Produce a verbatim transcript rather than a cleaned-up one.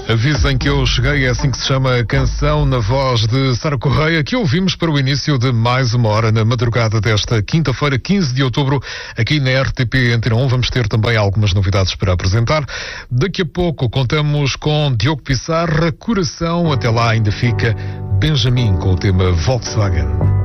Avisem que eu cheguei, é assim que se chama a canção, na voz de Sara Correia, que ouvimos para o início de mais uma hora na madrugada desta quinta-feira, quinze de outubro, aqui na R T P Antena um. Vamos ter também algumas novidades para apresentar. Daqui a pouco contamos com Diogo Pissarra, Coração. Até lá ainda fica Benjamin com o tema Volkswagen.